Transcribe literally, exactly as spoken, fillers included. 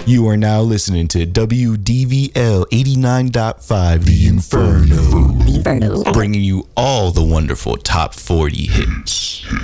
You are now listening to W D V L eighty-nine point five, The Inferno. The Inferno. Bringing you all the wonderful top forty hits.